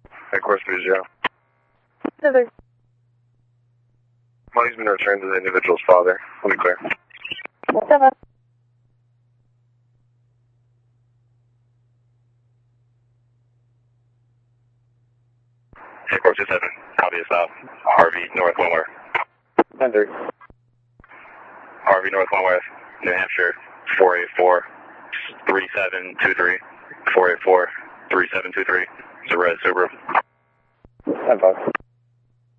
Headquarters Visual. Another. Money's been returned to the individual's father. Let me clear. 7. Headquarters 7, copy of South, Harvey, North Wentworth. 10-3. Harvey, North Wentworth, New Hampshire, 484-3723. 484-3723. It's a red Subaru. 10-5.